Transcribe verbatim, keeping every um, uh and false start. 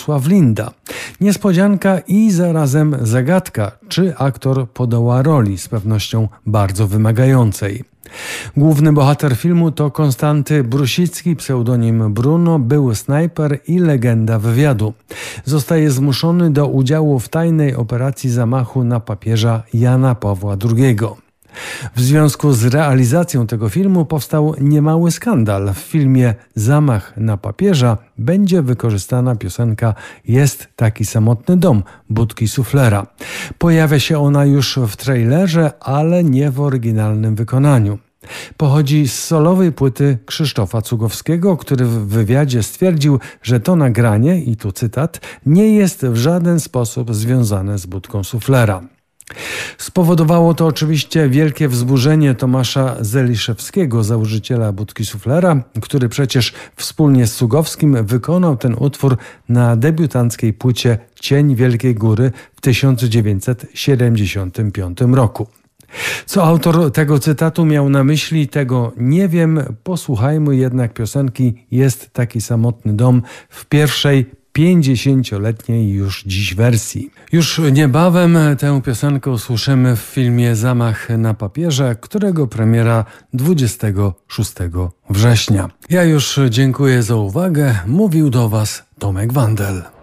Linda. Niespodzianka i zarazem zagadka, czy aktor podoła roli, z pewnością bardzo wymagającej. Główny bohater filmu to Konstanty Brusicki, pseudonim Bruno, były snajper i legenda wywiadu. Zostaje zmuszony do udziału w tajnej operacji zamachu na papieża Jana Pawła drugiego. W związku z realizacją tego filmu powstał niemały skandal. W filmie Zamach na papieża będzie wykorzystana piosenka Jest taki samotny dom Budki Suflera. Pojawia się ona już w trailerze, ale nie w oryginalnym wykonaniu. Pochodzi z solowej płyty Krzysztofa Cugowskiego, który w wywiadzie stwierdził, że to nagranie, i tu cytat, nie jest w żaden sposób związane z Budką Suflera. Spowodowało to oczywiście wielkie wzburzenie Tomasza Zeliszewskiego, założyciela Budki Suflera, który przecież wspólnie z Cugowskim wykonał ten utwór na debiutanckiej płycie Cień Wielkiej Góry w tysiąc dziewięćset siedemdziesiątym piątym roku. Co autor tego cytatu miał na myśli, tego nie wiem. Posłuchajmy jednak piosenki Jest taki samotny dom w pierwszej pięćdziesięcioletniej już dziś wersji. Już niebawem tę piosenkę usłyszymy w filmie Zamach na papieża, którego premiera dwudziestego szóstego września. Ja już dziękuję za uwagę. Mówił do Was Tomek Wandel.